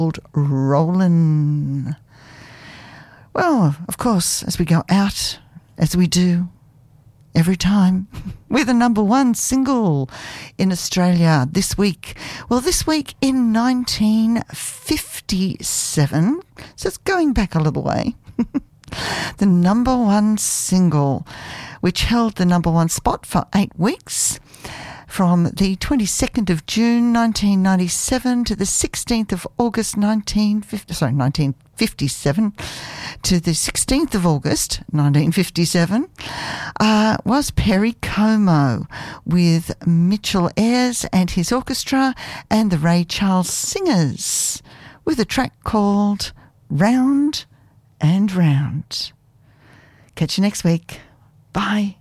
Rollin'. Well, of course, as we go out, as we do every time, we're the number one single in Australia this week. Well, this week in 1957, so it's going back a little way, the number one single, which held the number one spot for 8 weeks, from the 22nd of June 1997 to the 16th of August 1957 to the 16th of August 1957 was Perry Como with Mitchell Ayres and his orchestra and the Ray Charles Singers with a track called Round and Round. Catch you next week. Bye.